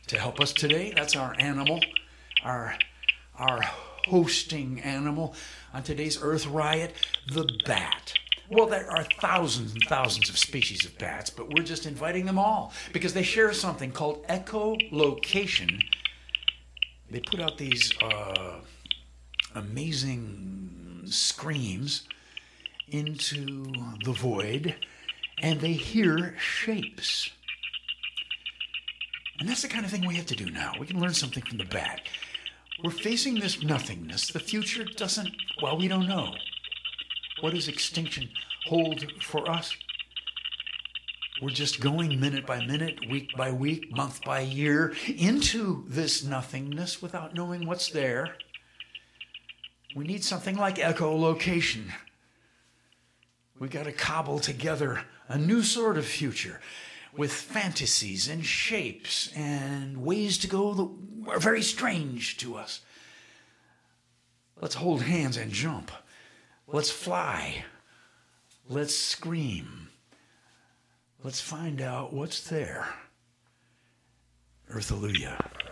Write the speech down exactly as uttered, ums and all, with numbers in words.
to help us today. That's our animal, our, our hosting animal on today's Earth Riot, the bat. Well, there are thousands and thousands of species of bats, but we're just inviting them all because they share something called echolocation. They put out these uh, amazing screams into the void, and they hear shapes. And that's the kind of thing we have to do now. We can learn something from the bat. We're facing this nothingness. The future doesn't, well, we don't know. What does extinction hold for us? We're just going minute by minute, week by week, month by year into this nothingness without knowing what's there. We need something like echolocation. We've got to cobble together a new sort of future with fantasies and shapes and ways to go that are very strange to us. Let's hold hands and jump. Let's fly. Let's scream. Let's find out what's there. Earthalluia.